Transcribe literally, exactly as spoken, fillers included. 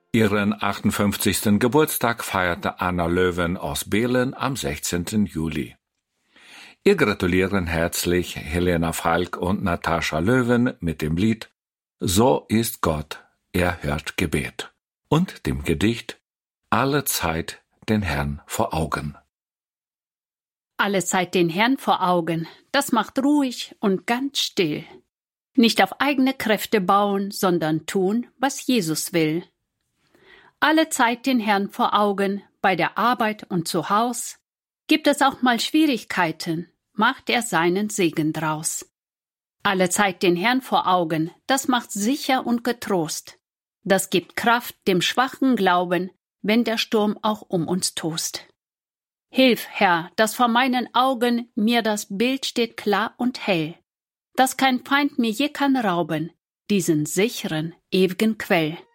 Ihren achtundfünfzigsten Geburtstag feierte Anna Löwen aus Behlen am sechzehnten Juli. Ihr gratulieren herzlich Helena Falk und Natascha Löwen mit dem Lied »So ist Gott, er hört Gebet« und dem Gedicht »Alle Zeit den Herrn vor Augen«. Alle Zeit den Herrn vor Augen, das macht ruhig und ganz still. Nicht auf eigene Kräfte bauen, sondern tun, was Jesus will. Alle Zeit den Herrn vor Augen, bei der Arbeit und zu Haus. Gibt es auch mal Schwierigkeiten, macht er seinen Segen draus. Alle Zeit den Herrn vor Augen, das macht sicher und getrost. Das gibt Kraft dem schwachen Glauben, wenn der Sturm auch um uns tost. Hilf, Herr, dass vor meinen Augen mir das Bild steht klar und hell, dass kein Feind mir je kann rauben, diesen sicheren, ewigen Quell.